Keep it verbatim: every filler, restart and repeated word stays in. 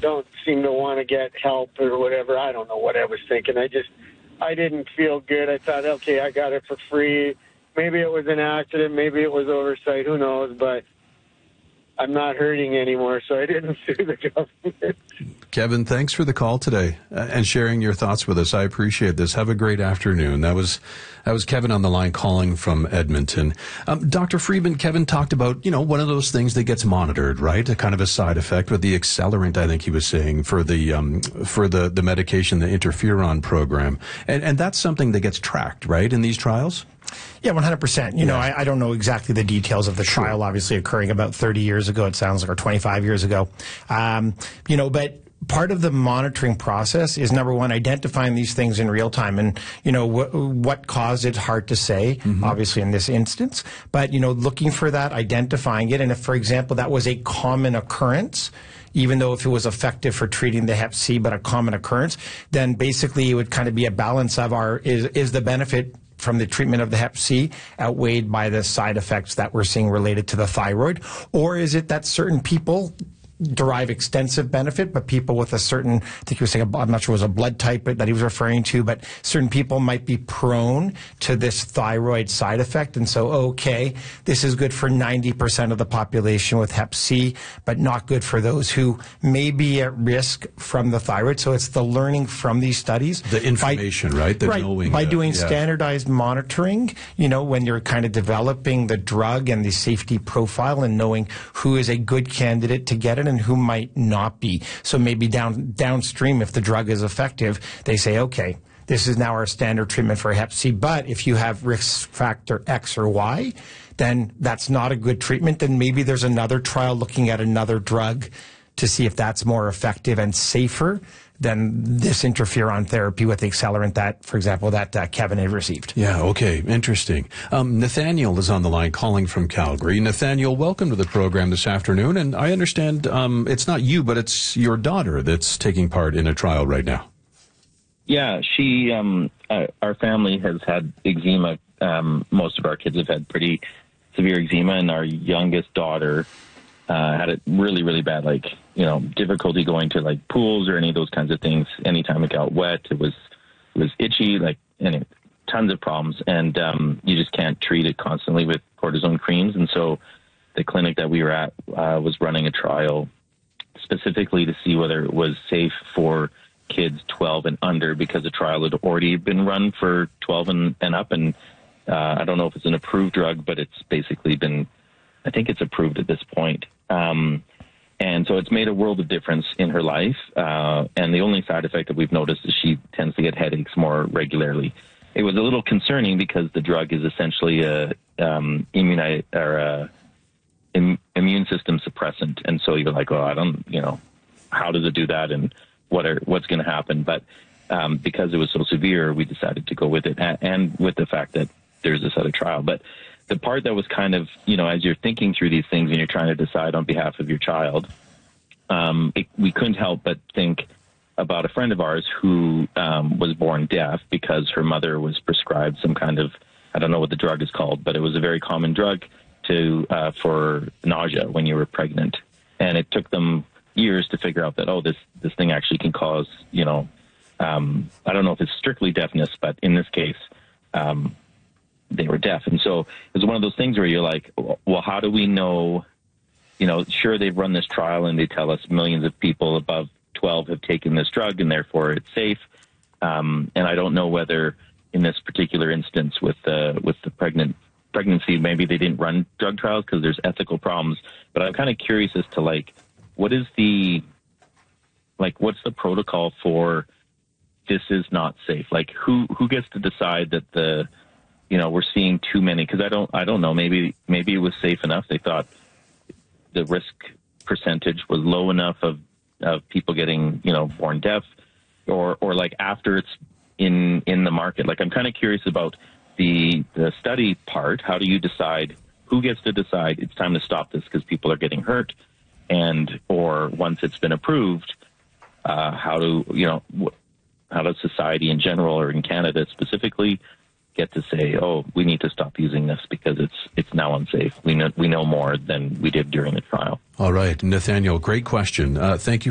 don't seem to want to get help or whatever. I don't know what I was thinking. I just, I didn't feel good. I thought, okay, I got it for free. Maybe it was an accident. Maybe it was oversight. Who knows? But I'm not hurting anymore, so I didn't sue the government. Kevin, thanks for the call today uh, and sharing your thoughts with us. I appreciate this. Have a great afternoon. That was that was Kevin on the line calling from Edmonton. Um, Doctor Friedman, Kevin talked about, you know, one of those things that gets monitored, right? A kind of a side effect with the accelerant, I think he was saying, for the um, for the, the medication, the interferon program. And, and that's something that gets tracked, right, in these trials? Yeah, one hundred percent. You yeah. know, I, I don't know exactly the details of the sure. trial, obviously occurring about thirty years ago, it sounds like, or twenty-five years ago. Um, you know, but part of the monitoring process is, number one, identifying these things in real time. And, you know, wh- what caused it, hard to say, mm-hmm. obviously, in this instance. But, you know, looking for that, identifying it. And if, for example, that was a common occurrence, even though if it was effective for treating the hep C, but a common occurrence, then basically it would kind of be a balance of our, is, is the benefit from the treatment of the hep C outweighed by the side effects that we're seeing related to the thyroid? Or is it that certain people derive extensive benefit, but people with a certain, I think he was saying, I'm not sure it was a blood type that he was referring to, but certain people might be prone to this thyroid side effect. And so, okay, this is good for ninety percent of the population with hep C, but not good for those who may be at risk from the thyroid. So it's the learning from these studies. The information, by, right? The right. knowing. By uh, doing yeah. standardized monitoring, you know, when you're kind of developing the drug and the safety profile and knowing who is a good candidate to get it and who might not be. So maybe down downstream, if the drug is effective, they say, okay, this is now our standard treatment for hep C, but if you have risk factor X or Y, then that's not a good treatment, and maybe there's another trial looking at another drug to see if that's more effective and safer than this interferon therapy with the accelerant that, for example, that uh, Kevin had received. Yeah, okay, interesting. Um, Nathaniel is on the line calling from Calgary. Nathaniel, welcome to the program this afternoon, and I understand um, it's not you, but it's your daughter that's taking part in a trial right now. Yeah, she, um, uh, our family has had eczema. Um, most of our kids have had pretty severe eczema, and our youngest daughter Uh, had it really, really bad, like, you know, difficulty going to, like, pools or any of those kinds of things. Anytime it got wet, it was it was itchy, like, and tons of problems. And um, you just can't treat it constantly with cortisone creams. And so the clinic that we were at uh, was running a trial specifically to see whether it was safe for kids twelve and under, because the trial had already been run for twelve and, and up. And uh, I don't know if it's an approved drug, but it's basically been, I think it's approved at this point. Um, and so it's made a world of difference in her life. Uh, and the only side effect that we've noticed is she tends to get headaches more regularly. It was a little concerning because the drug is essentially a um, immuni- or a im- immune system suppressant. And so you're like, oh, I don't, you know, how does it do that? And what are, what's going to happen? But um, because it was so severe, we decided to go with it, and, and with the fact that there's this other trial. But the part that was kind of, you know, as you're thinking through these things and you're trying to decide on behalf of your child, um, it, we couldn't help but think about a friend of ours who um, was born deaf because her mother was prescribed some kind of, I don't know what the drug is called, but it was a very common drug to uh, for nausea when you were pregnant. And it took them years to figure out that, oh, this, this thing actually can cause, you know, um, I don't know if it's strictly deafness, but in this case, um, they were deaf. And so it was one of those things where you're like, well, how do we know, you know, sure, they've run this trial and they tell us millions of people above twelve have taken this drug and therefore it's safe. Um, and I don't know whether in this particular instance with the, with the pregnant pregnancy, maybe they didn't run drug trials because there's ethical problems. But I'm kind of curious as to, like, what is the, like, what's the protocol for this is not safe? Like, who, who gets to decide that the, you know, we're seeing too many, because I don't, I don't know. Maybe, maybe it was safe enough. They thought the risk percentage was low enough of, of people getting, you know, born deaf, or, or like after it's in, in the market. Like, I'm kind of curious about the, the study part. How do you decide who gets to decide it's time to stop this because people are getting hurt, and, or once it's been approved, uh, how do, you know, wh- how does society in general, or in Canada specifically, get to say, oh, we need to stop using this because it's it's now unsafe. We know we know more than we did during the trial. All right, Nathaniel, great question. Uh, thank you